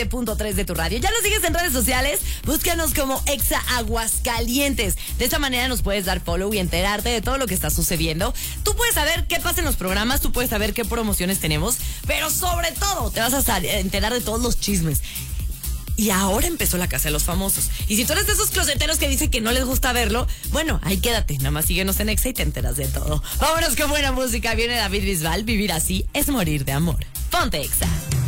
.3 de tu radio. Ya nos sigues en redes sociales, búscanos como Exa Aguascalientes. De esta manera nos puedes dar follow y enterarte de todo lo que está sucediendo. Tú puedes saber qué pasa en los programas, tú puedes saber qué promociones tenemos, pero sobre todo te vas a enterar de todos los chismes. Y ahora empezó la Casa de los Famosos. Y si tú eres de esos closeteros que dicen que no les gusta verlo, bueno, ahí quédate. Nada más síguenos en Exa y te enteras de todo. Vámonos con buena música. Viene David Bisbal. Vivir así es morir de amor. Ponte Exa.